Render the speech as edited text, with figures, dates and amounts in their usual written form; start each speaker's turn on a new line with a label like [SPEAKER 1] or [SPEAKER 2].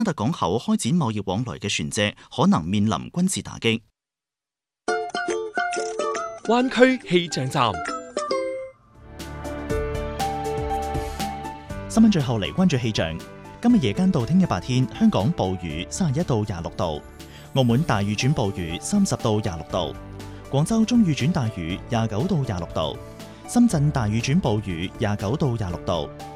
[SPEAKER 1] 特港口開展貿易往來嘅船隻可能面臨軍事打擊。
[SPEAKER 2] 灣區氣象站，
[SPEAKER 1] 新聞最後嚟關注氣象。今日夜間到聽日白天，香港暴雨31到26度，澳門大雨轉暴雨30到26度，廣州中雨轉大雨29到26度，深圳大雨轉暴雨29到26度。